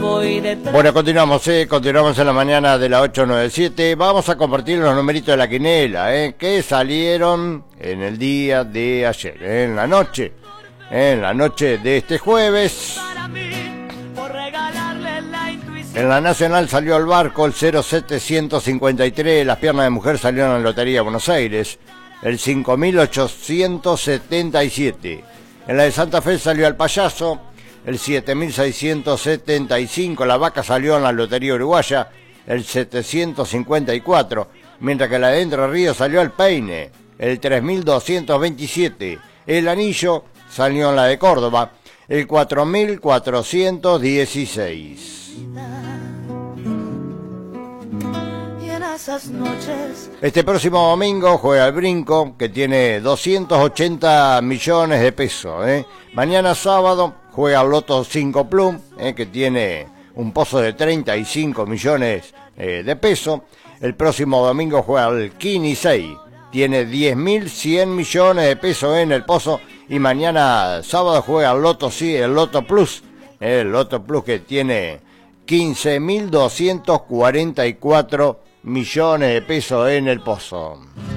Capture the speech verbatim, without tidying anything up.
Bueno, continuamos, ¿eh? Continuamos en la mañana de la ocho noventa y siete. Vamos a compartir los numeritos de la quinela, ¿eh? Que salieron en el día de ayer, ¿eh? En la noche, ¿eh? En la noche de este jueves. En la Nacional salió al barco el cero setecientos cincuenta y tres, las piernas de mujer salieron a la Lotería de Buenos Aires, el cinco mil ochocientos setenta y siete. En la de Santa Fe salió al payaso, el siete mil seiscientos setenta y cinco, la vaca salió en la Lotería Uruguaya, el setecientos cincuenta y cuatro, mientras que la de Entre Ríos salió al peine, el tres mil doscientos veintisiete, el anillo salió en la de Córdoba, el cuatro mil cuatrocientos dieciséis. Este próximo domingo juega el Brinco, que tiene doscientos ochenta millones de pesos, ¿eh? Mañana sábado juega el Loto cinco Plus, ¿eh? Que tiene un pozo de treinta y cinco millones eh, de pesos. El próximo domingo juega el Kini seis, tiene diez mil cien millones de pesos en el pozo. Y mañana sábado juega el Loto, sí, el Loto Plus, ¿eh? El Loto Plus, que tiene quince mil doscientos cuarenta y cuatro millones de pesos en el pozo.